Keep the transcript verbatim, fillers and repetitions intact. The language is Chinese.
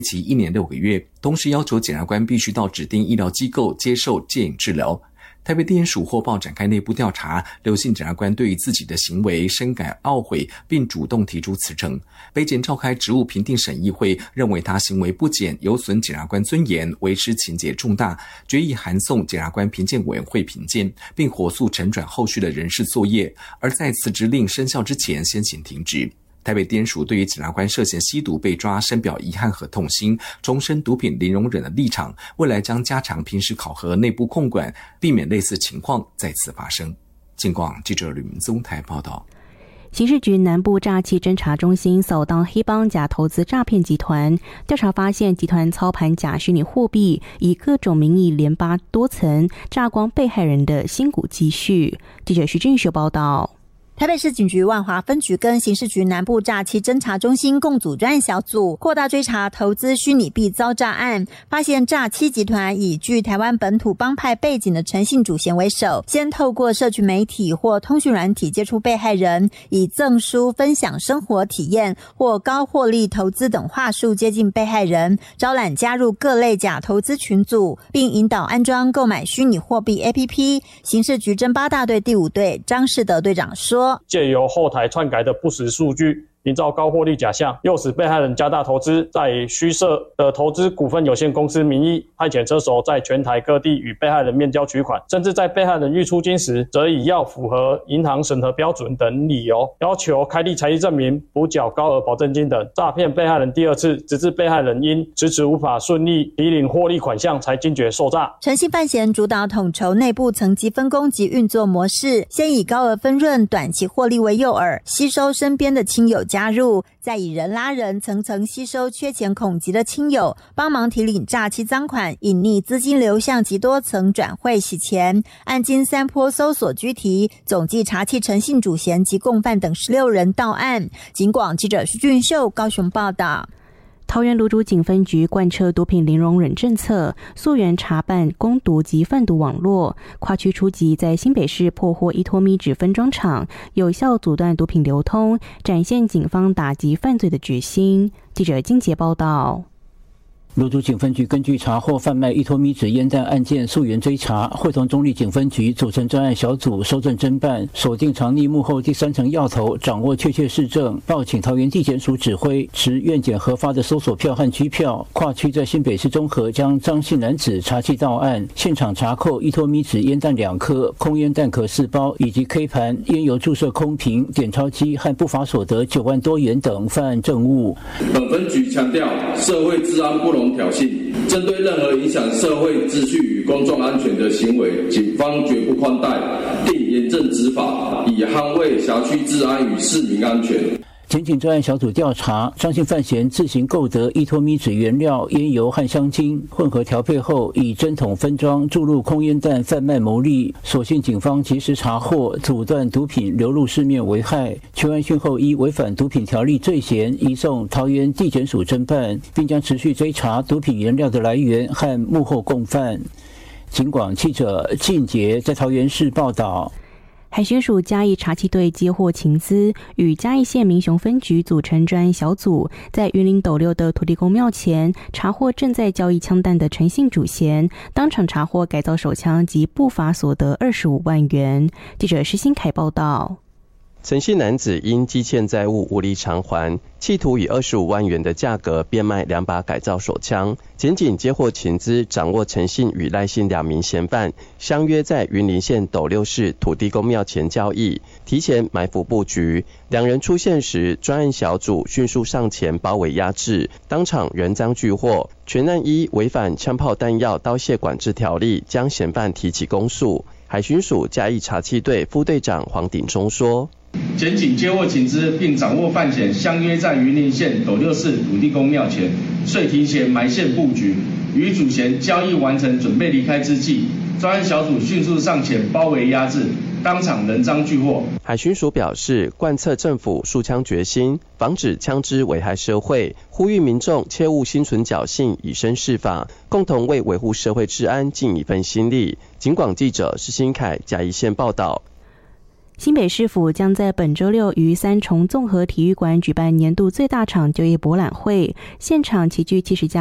期一年六个月，同时要求检察官必须到指定医疗机构接受戒瘾治疗。台北地检署获报展开内部调查，刘姓检察官对于自己的行为深感懊悔，并主动提出辞呈。北检召开职务评定审议会，认为他行为不检，有损检察官尊严，为师情节重大，决议函送检察官评鉴委员会评鉴，并火速承转后续的人事作业，而在辞职令生效之前先行停职。台北地检署对于检察官涉嫌吸毒被抓深表遗憾和痛心，重申毒品零容忍的立场，未来将加强平时考核、内部控管，避免类似情况再次发生。警广记者吕明宗台报道。 刑事局南部诈欺侦查中心扫荡黑帮假投资诈骗集团，调查发现集团操盘假虚拟货币，以各种名义连扒多层，榨光被害人的辛苦积蓄。记者徐俊秀报道。 台北市警局万华分局跟刑事局南部诈欺侦查中心共组专案小组，扩大追查投资虚拟币遭诈案，发现诈欺集团以具台湾本土帮派背景的陈姓主嫌为首，先透过社群媒体或通讯软体接触被害人，以赠书、分享生活体验或高获利投资等话术接近被害人，招揽加入各类假投资群组，并引导安装购买虚拟货币 A P P。 刑事局侦八大队第五队张世德队长说， 借由后台篡改的不实数据，营造高获利假象，诱使被害人加大投资，再以虚设的投资股份有限公司名义派遣车手在全台各地与被害人面交取款，甚至在被害人预出金时，则以要符合银行审核标准等理由，要求开立财力证明、补缴高额保证金等，诈骗被害人第二次，直至被害人因迟迟无法顺利提领获利款项，才惊觉受诈。 陈姓犯嫌主导统筹内部层级分工及运作模式，先以高额分润、短期获利为诱饵，吸收身边的亲友加入，再以人拉人，层层吸收缺钱恐急的亲友，帮忙提领诈欺赃款，隐匿资金流向及多层转汇洗钱。案经三波搜索拘提，总计查缉陈姓主嫌及共犯等十六人到案。警广记者徐俊秀高雄报道。 桃园芦竹警分局贯彻毒品零容忍政策，溯源查办攻毒及贩毒网络，跨区出击，在新北市破获依托咪酯分装厂，有效阻断毒品流通，展现警方打击犯罪的决心。记者金杰报道。 芦竹警分局根据查获贩卖依托咪酯烟弹案件溯源追查，会同中坜警分局组成专案小组，收证侦办，锁定藏匿幕后第三层要头，掌握确切事证，报请桃园地检署指挥，持院检核发的搜索票和拘票，跨区在新北市中和将张姓男子查缉到案，现场查扣依托咪酯烟弹两颗、空烟弹壳四包，以及 K 盘、烟油注射空瓶、点钞机和不法所得九万多元等犯案证物。 本分局强调，社会治安不容挑衅，针对任何影响社会秩序与公众安全的行为，警方绝不宽待，定严正执法，以捍卫辖区治安与市民安全。 检警专案小组调查，张姓犯嫌自行购得依托咪酯原料、烟油和香精，混合调配后以针筒分装，注入空烟弹贩卖牟利。所幸警方及时查获，阻断毒品流入市面危害。全案讯后依违反毒品条例罪嫌，移送桃园地检署侦办，并将持续追查毒品原料的来源和幕后共犯。警广记者靳杰在桃园市报道。 海巡署嘉义查缉队接获情资，与嘉义县民雄分局组成专案小组，在云林斗六的土地公庙前查获正在交易枪弹的陈姓主嫌，当场查获改造手枪及不法所得二十五万元。记者施新凯报道。 陈姓男子因积欠债务无力偿还，企图以二十五万元的价格变卖两把改造手枪。检警接获情资，掌握陈姓与赖姓两名嫌犯相约在云林县斗六市土地公庙前交易，提前埋伏布局。两人出现时，专案小组迅速上前包围压制，当场人赃俱获。全案依违反枪炮弹药刀械管制条例，将嫌犯提起公诉。海巡署嘉义查缉队副队长黄鼎忠说， 检警接获情资，并掌握犯嫌相约在云林县斗六市土地公庙前，遂提前埋线布局，与主嫌交易完成，准备离开之际，专案小组迅速上前包围压制，当场人赃俱获。 海巡署表示，贯彻政府肃枪决心，防止枪支危害社会，呼吁民众切勿心存侥幸，以身试法，共同为维护社会治安尽一份心力。警广记者施新凯嘉义县报道。 新北市府将在本周六于三重综合体育馆举办年度最大场就业博览会，现场齐聚七十家